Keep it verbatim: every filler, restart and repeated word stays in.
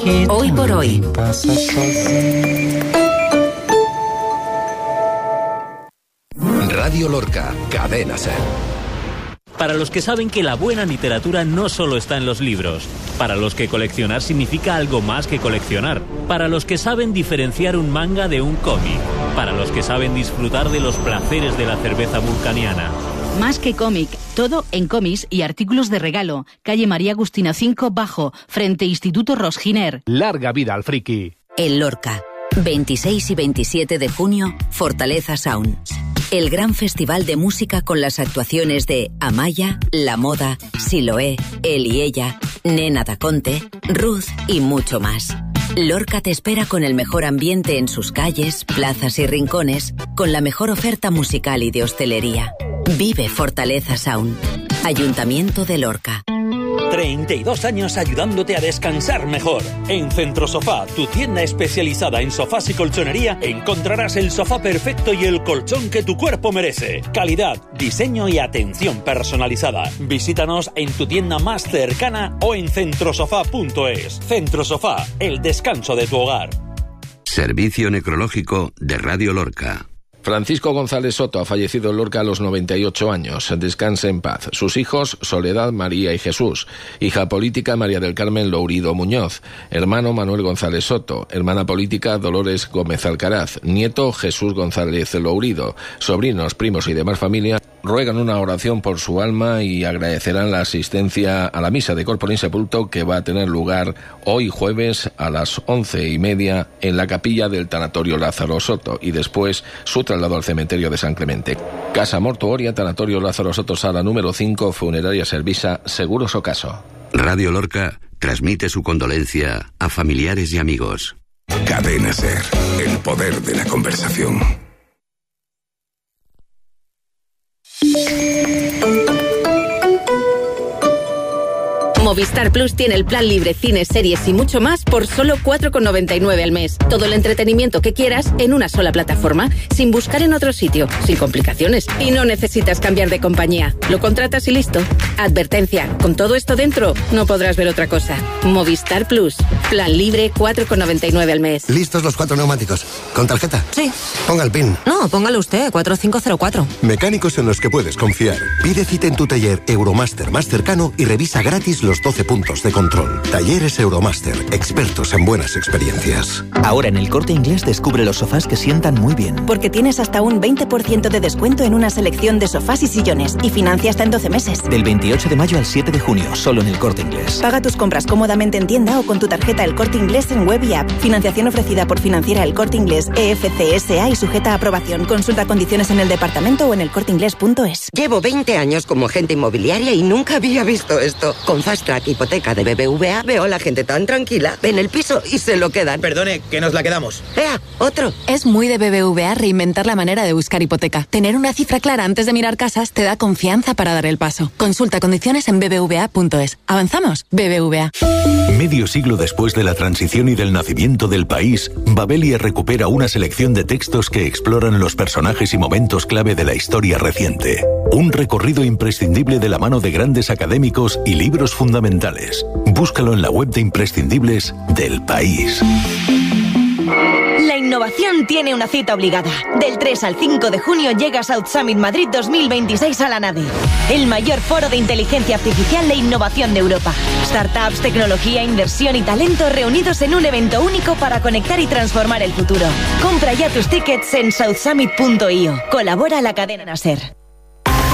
Hoy por hoy. Radio Lorca, Cadena Ser. Para los que saben que la buena literatura no solo está en los libros, para los que coleccionar significa algo más que coleccionar, para los que saben diferenciar un manga de un cómic, para los que saben disfrutar de los placeres de la cerveza vulcaniana. Más que cómic, todo en cómics y artículos de regalo. Calle María Agustina cinco Bajo, frente Instituto Rosginer. Larga vida al friki. El Lorca, veintiséis y veintisiete de junio, Fortaleza Sound. El gran festival de música con las actuaciones de Amaya, La Moda, Siloé, Él y Ella, Nena Daconte, Ruth y mucho más. Lorca te espera con el mejor ambiente en sus calles, plazas y rincones, con la mejor oferta musical y de hostelería. Vive Fortaleza Sound. Ayuntamiento de Lorca. treinta y dos años ayudándote a descansar mejor. En Centro Sofá, tu tienda especializada en sofás y colchonería, encontrarás el sofá perfecto y el colchón que tu cuerpo merece. Calidad, diseño y atención personalizada. Visítanos en tu tienda más cercana o en centrosofá punto es. Centro Sofá, el descanso de tu hogar. Servicio Necrológico de Radio Lorca. Francisco González Soto ha fallecido en Lorca a los noventa y ocho años. Descanse en paz. Sus hijos, Soledad, María y Jesús. Hija política, María del Carmen Lourido Muñoz. Hermano, Manuel González Soto. Hermana política, Dolores Gómez Alcaraz. Nieto, Jesús González Lourido. Sobrinos, primos y demás familia ruegan una oración por su alma y agradecerán la asistencia a la misa de Corpore Insepulto que va a tener lugar hoy jueves a las once y media en la capilla del Tanatorio Lázaro Soto y después su traslado al cementerio de San Clemente. Casa Mortuoria, Tanatorio Lázaro Soto, sala número cinco, Funeraria Servisa, Seguros Ocaso. Radio Lorca transmite su condolencia a familiares y amigos. Cadena Ser, el poder de la conversación. Movistar Plus tiene el plan libre, cines, series y mucho más por solo cuatro con noventa y nueve al mes. Todo el entretenimiento que quieras en una sola plataforma, sin buscar en otro sitio, sin complicaciones. Y no necesitas cambiar de compañía. Lo contratas y listo. Advertencia, con todo esto dentro, no podrás ver otra cosa. Movistar Plus, plan libre, cuatro con noventa y nueve al mes. ¿Listos los cuatro neumáticos? ¿Con tarjeta? Sí. Ponga el PIN. No, póngalo usted, cuatro cinco cero cuatro. Mecánicos en los que puedes confiar. Pide cita en tu taller Euromaster más cercano y revisa gratis los doce puntos de control. Talleres Euromaster, expertos en buenas experiencias. Ahora en El Corte Inglés descubre los sofás que sientan muy bien. Porque tienes hasta un veinte por ciento de descuento en una selección de sofás y sillones y financia hasta en doce meses. Del veintiocho de mayo al siete de junio, solo en El Corte Inglés. Paga tus compras cómodamente en tienda o con tu tarjeta El Corte Inglés en web y app. Financiación ofrecida por Financiera El Corte Inglés E F C S A y sujeta a aprobación. Consulta condiciones en el departamento o en elcorteinglés punto es. Llevo veinte años como agente inmobiliaria y nunca había visto esto. Con Fast Track Hipoteca de B B V A veo a la gente tan tranquila. Ven el piso y se lo quedan. Perdone, que nos la quedamos. ¡Ea! ¡Otro! Es muy de B B V A reinventar la manera de buscar hipoteca. Tener una cifra clara antes de mirar casas te da confianza para dar el paso. Consulta condiciones en b b v a punto es. ¿Avanzamos? B B V A. Medio siglo después de la transición y del nacimiento del país, Babelia recupera una selección de textos que exploran los personajes y momentos clave de la historia reciente. Un recorrido imprescindible de la mano de grandes académicos y libros fundamentales. Búscalo en la web de imprescindibles del país. La innovación tiene una cita obligada. Del tres al cinco de junio llega South Summit Madrid dos mil veintiséis a la nave. El mayor foro de inteligencia artificial e innovación de Europa. Startups, tecnología, inversión y talento reunidos en un evento único para conectar y transformar el futuro. Compra ya tus tickets en south summit punto i o. Colabora la cadena Naser.